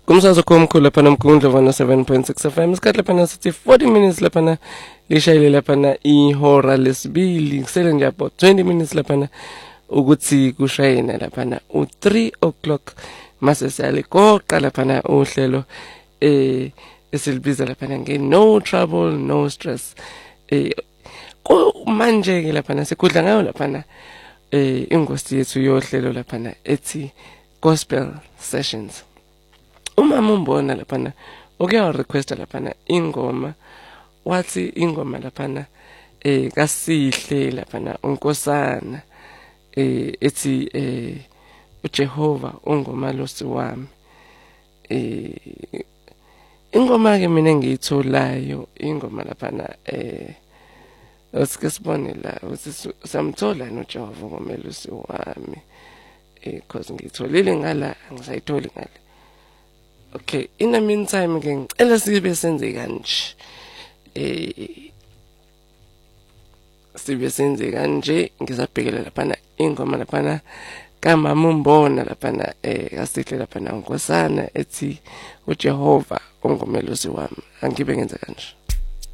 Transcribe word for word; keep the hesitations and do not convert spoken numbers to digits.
Kumsakazo komkhulu lapha namkhundla one oh seven point six F M. Isikhathi lapha sithi forty minutes lapha lishayile lapha ihora lesibili. Kusele nje about twenty minutes lapha ukuthi kushayena lapha u three o'clock mase siyaligoqa lapha uhlelo eh esilibiza lapha nge no trouble no stress. Eh manje ke lapha sikudla ngayo lapha eh ingosi yethu yohlelo lapha ethi gospel sessions. Uma mumbona lapha uke request lapha ingoma wathi ingoma lapha eh kasihle lapha unkosana eh ethi eh uJehova ungoma losi wami. Eh ingoma ke mina ngiyitholayo ingoma lapha eh osike sibone la usamthola noJehova ngomelusi wami eh cause ngitholile ngala ngisayitholi ngala. Okay, in the meantime ke ngicela sibe senze kanje eh sibe senze kanje ngizabhekela lapha ingoma lapha kamama umbona lapha eh kasihle lapha unkosana ethi uJehova ungomelusi wami. Angibe ngenze kanje.